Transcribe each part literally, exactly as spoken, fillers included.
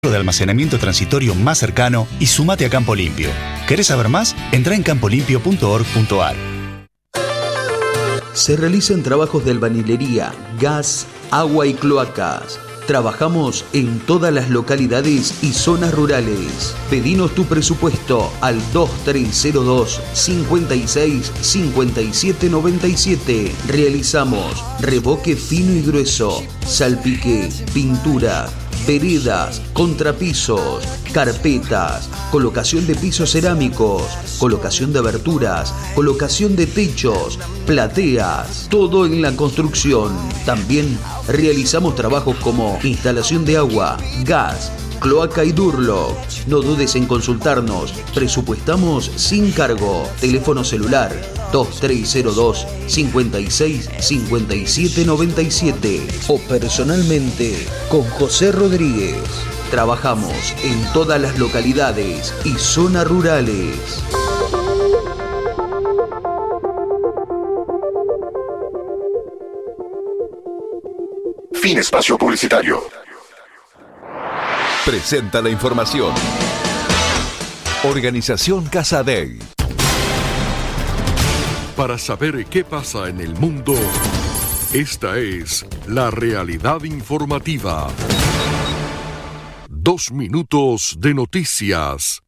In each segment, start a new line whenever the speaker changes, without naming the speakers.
de almacenamiento transitorio más cercano y sumate a Campo Limpio. ¿Querés saber más? Entrá en campo limpio punto org punto ar.
Se realizan trabajos de albañilería, gas, agua y cloacas. Trabajamos en todas las localidades y zonas rurales. Pedinos tu presupuesto al dos tres cero dos, cinco seis, cinco siete nueve siete. Realizamos revoque fino y grueso, salpique, pintura, veredas, contrapisos, carpetas, colocación de pisos cerámicos, colocación de aberturas, colocación de techos, plateas, todo en la construcción. También realizamos trabajos como instalación de agua, gas, cloaca y Durlock. No dudes en consultarnos. Presupuestamos sin cargo. Teléfono celular dos tres cero dos, cinco seis, cinco siete nueve siete o personalmente con José Rodríguez. Trabajamos en todas las localidades y zonas rurales.
Fin espacio publicitario.
Presenta la información. Organización Casadei.
Para saber qué pasa en el mundo, esta es la realidad informativa. Dos minutos de noticias.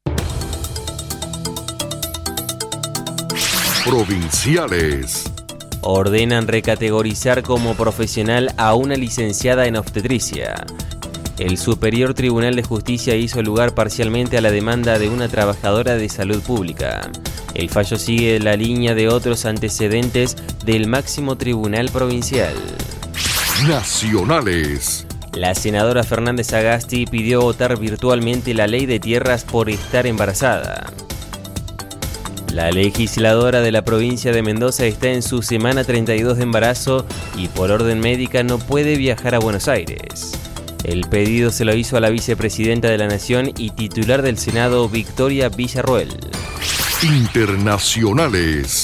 Provinciales.
Ordenan recategorizar como profesional a una licenciada en obstetricia. El Superior Tribunal de Justicia hizo lugar parcialmente a la demanda de una trabajadora de salud pública. El fallo sigue la línea de otros antecedentes del máximo tribunal provincial.
Nacionales.
La senadora Fernández Sagasti pidió votar virtualmente la ley de tierras por estar embarazada. La legisladora de la provincia de Mendoza está en su semana treinta y dos de embarazo y por orden médica no puede viajar a Buenos Aires. El pedido se lo hizo a la vicepresidenta de la Nación y titular del Senado, Victoria Villarroel.
Internacionales.